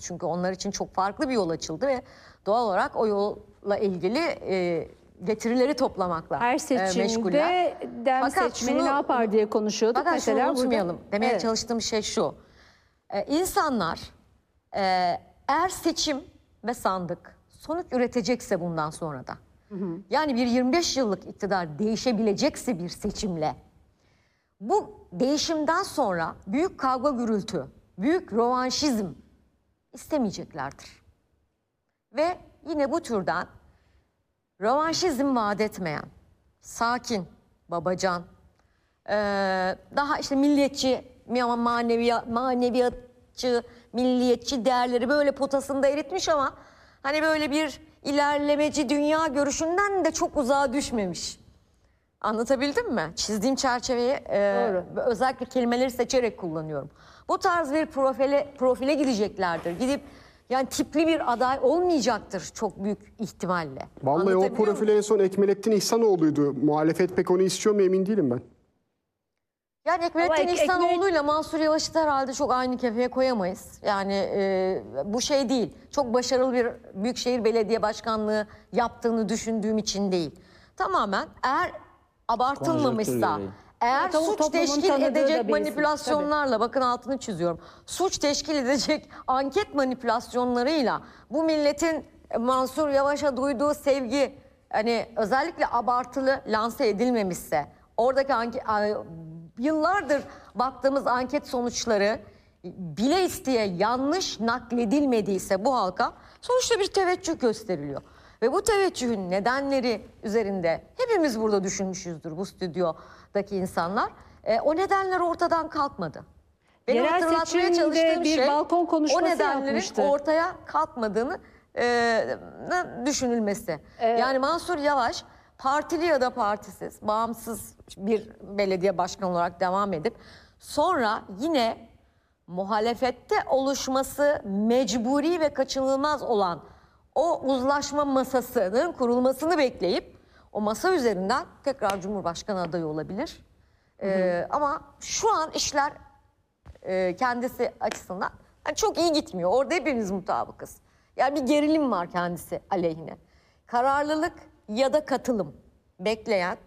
Çünkü onlar için çok farklı bir yol açıldı ve doğal olarak o yolla ilgili getirileri toplamakla Her seçimde meşguller. Dem Fakat seçmeni şunu, ne yapar diye konuşuyorduk. fakat Mesela şunu unutmayalım. burada, Demeye evet, çalıştığım şey şu. İnsanlar eğer seçim ve sandık sonuç üretecekse bundan sonra da, yani bir 25 yıllık iktidar değişebilecekse bir seçimle, bu değişimden sonra büyük kavga gürültü, büyük rövanşizm istemeyeceklerdir. Ve yine bu türden rövanşizm vaat etmeyen, sakin, babacan, daha işte milliyetçi, maneviyatçı, milliyetçi değerleri böyle potasında eritmiş ama hani böyle bir ilerlemeci dünya görüşünden de çok uzağa düşmemiş. Anlatabildim mi? Çizdiğim çerçeveyi özellikle kelimeleri seçerek kullanıyorum. Bu tarz bir profile gideceklerdir. Gidip yani tipli bir aday olmayacaktır çok büyük ihtimalle. Vallahi o profile en son Ekmelettin İhsanoğlu'ydu. Muhalefet pek onu istiyor mu emin değilim ben. Yani Ekmelettin İhsanoğlu'yla Mansur Yavaş'ı da herhalde çok aynı kefeye koyamayız. Yani bu şey değil. Çok başarılı bir Büyükşehir Belediye Başkanlığı yaptığını düşündüğüm için değil. Tamamen eğer abartılmamışsa, eğer suç teşkil edecek manipülasyonlarla, bakın altını çiziyorum, suç teşkil edecek anket manipülasyonlarıyla bu milletin Mansur Yavaş'a duyduğu sevgi hani özellikle abartılı lanse edilmemişse, oradaki yıllardır baktığımız anket sonuçları bile isteye yanlış nakledilmediyse bu halka sonuçta bir teveccüh gösteriliyor. Ve bu teveccühün nedenleri üzerinde hepimiz burada düşünmüşüzdür, bu stüdyodaki insanlar. O nedenler ortadan kalkmadı. Benim yerel hatırlatmaya çalıştığım bir şey balkon konuşması o nedenlerin yapmıştı. ortaya kalkmadığını düşünülmesi. Yani Mansur Yavaş partili ya da partisiz, bağımsız bir belediye başkanı olarak devam edip sonra yine muhalefette oluşması mecburi ve kaçınılmaz olan o uzlaşma masasının kurulmasını bekleyip o masa üzerinden tekrar Cumhurbaşkanı adayı olabilir. Ama şu an işler kendisi açısından yani çok iyi gitmiyor. Orada hepimiz mutabıkız. Yani bir gerilim var kendisi aleyhine. Kararlılık ya da katılım bekleyen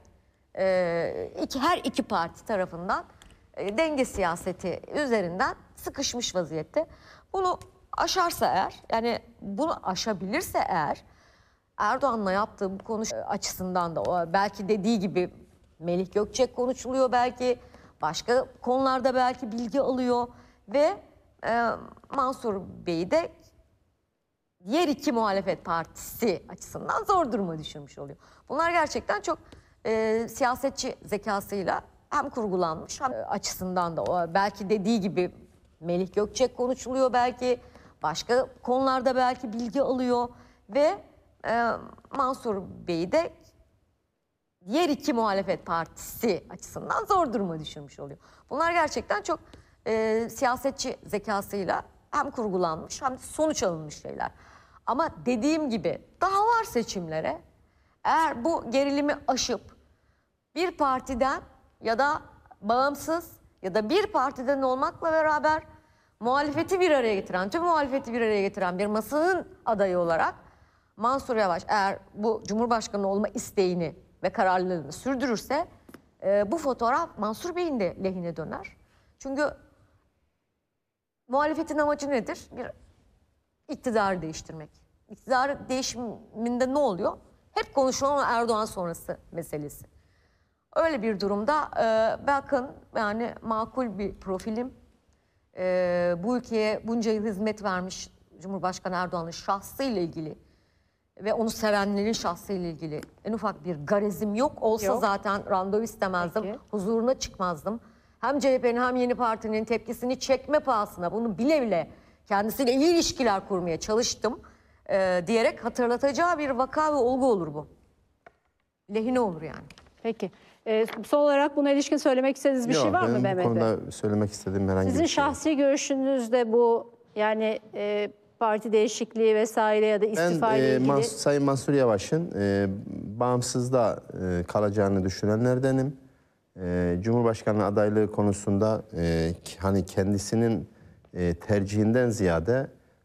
her iki parti tarafından denge siyaseti üzerinden sıkışmış vaziyette. Bunu aşarsa eğer, yani bunu aşabilirse eğer, Erdoğan'la yaptığı bu konuş açısından da belki dediği gibi Melih Gökçek konuşuluyor, belki başka konularda belki bilgi alıyor ve Mansur Bey'i de diğer iki muhalefet partisi açısından zor duruma düşürmüş oluyor. Bunlar gerçekten çok siyasetçi zekasıyla hem kurgulanmış hem açısından da belki dediği gibi Melih Gökçek konuşuluyor, belki başka konularda belki bilgi alıyor ve Mansur Bey'i de diğer iki muhalefet partisi açısından zor duruma düşürmüş oluyor. Bunlar gerçekten çok siyasetçi zekasıyla hem kurgulanmış hem de sonuç alınmış şeyler. Ama dediğim gibi daha var seçimlere. Eğer bu gerilimi aşıp bir partiden ya da bağımsız ya da bir partiden olmakla beraber muhalefeti bir araya getiren, tüm muhalefeti bir araya getiren bir masanın adayı olarak Mansur Yavaş eğer bu Cumhurbaşkanı olma isteğini ve kararlılığını sürdürürse bu fotoğraf Mansur Bey'in de lehine döner. Çünkü muhalefetin amacı nedir? Bir iktidarı değiştirmek. İktidar değişiminde ne oluyor? Hep konuşulan Erdoğan sonrası meselesi. Öyle bir durumda bakın yani makul bir profilim. Bu ülkeye bunca yıl hizmet vermiş Cumhurbaşkanı Erdoğan'ın şahsıyla ilgili ve onu sevenlerin şahsıyla ilgili en ufak bir garezim yok. Olsa zaten randevu istemezdim, huzuruna çıkmazdım. Hem CHP'nin hem Yeni Parti'nin tepkisini çekme pahasına bunu bile bile kendisiyle iyi ilişkiler kurmaya çalıştım diyerek hatırlatacağı bir vaka ve olgu olur bu. Lehine olur yani. Peki. Son olarak buna ilişkin söylemek istediğiniz bir şey var mı Mehmet Bey? Bu konuda söylemek istediğim herhangi bir şey. Sizin şahsi görüşünüzde bu yani parti değişikliği vesaire ya da istifa ile ilgili? Sayın Mansur Yavaş'ın bağımsızda kalacağını düşünenlerdenim. Cumhurbaşkanlığı adaylığı konusunda hani kendisinin tercihinden ziyade